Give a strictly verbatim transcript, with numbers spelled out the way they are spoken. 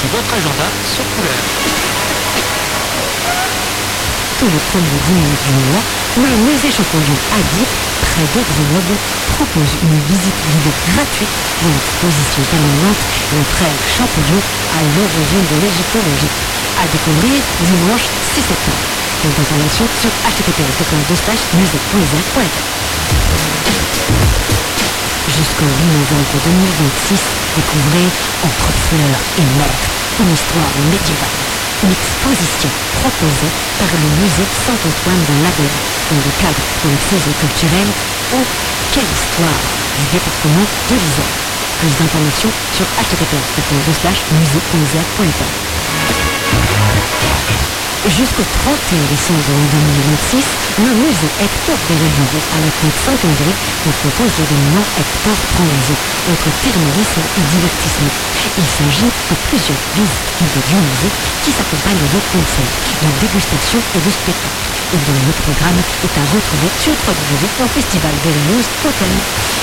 Voici votre agenda sur couleur. Tous les premiers dimanches du mois, le musée Champollion à Dieppe, près de Grenoble, propose une visite guidée gratuite de l'exposition permanente Le frère Champollion à l'origine de l'égyptologie. À découvrir dimanche six septembre. Plus d'informations sur h t t p s musée point isère point f r. Jusqu'au huit novembre deux mille vingt-six, découvrez Entre fleurs et morts, une histoire médiévale. Une exposition proposée par le musée Saint-Antoine de Laguerie dans le cadre de la saison culturelle Oh, quelle histoire du département de l'Isère. Plus d'informations sur h t t p s musée point isère point f r. Jusqu'au trente et un décembre deux mille vingt-six, le musée Hector Berlioz à la Côte Saint-André vous propose l'événement Hector prend les eaux, entre thermalisme et divertissement. Il s'agit de plusieurs visites guidées du musée qui s'accompagnent de concerts, de dégustations et de spectacles. Et dont le programme est à retrouver sur w w w point festival berlioz point com.